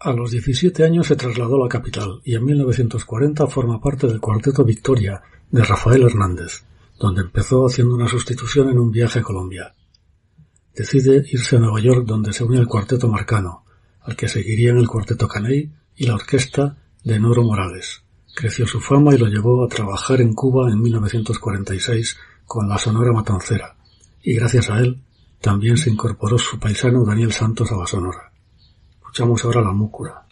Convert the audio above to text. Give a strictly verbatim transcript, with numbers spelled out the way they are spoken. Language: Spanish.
A los diecisiete años se trasladó a la capital y en mil novecientos cuarenta forma parte del Cuarteto Victoria de Rafael Hernández, donde empezó haciendo una sustitución en un viaje a Colombia. Decide irse a Nueva York, donde se une al Cuarteto Marcano, al que seguirían el Cuarteto Caney y la orquesta de Noro Morales. Creció su fama y lo llevó a trabajar en Cuba en mil novecientos cuarenta y seis con la Sonora Matancera, y gracias a él también se incorporó su paisano Daniel Santos a la Sonora. Escuchamos ahora La Múcura.